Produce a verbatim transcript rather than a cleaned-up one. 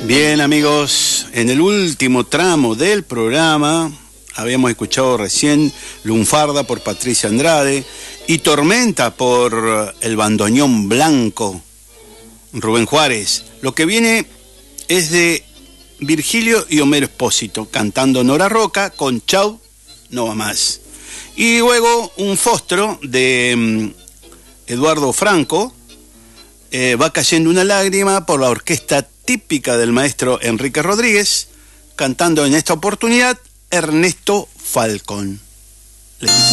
Bien, amigos, en el último tramo del programa habíamos escuchado recién Lunfarda por Patricia Andrade y Tormenta por el bandoneón blanco Rubén Juárez. Lo que viene es de Virgilio y Homero Espósito cantando Nora Roca con Chau, no va más. Y luego un fostro de um, Eduardo Franco, eh, Va cayendo una lágrima, por la orquesta típica del maestro Enrique Rodríguez, cantando en esta oportunidad Ernesto Falcón. ¿Le escuchamos?